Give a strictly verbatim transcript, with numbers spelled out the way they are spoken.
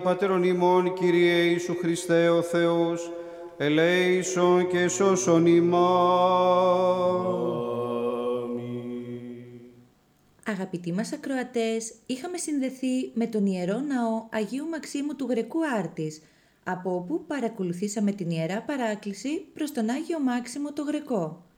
Πατέρων ημών, Κύριε Ιησού Χριστέ ο Θεός, ελέησον και σώσον ημάς. Αγαπητοί μας ακροατές, είχαμε συνδεθεί με τον Ιερό Ναό Αγίου Μαξίμου του Γρεκού Άρτης, από όπου παρακολουθήσαμε την Ιερά Παράκληση προς τον Άγιο Μάξιμο το Γρεκό.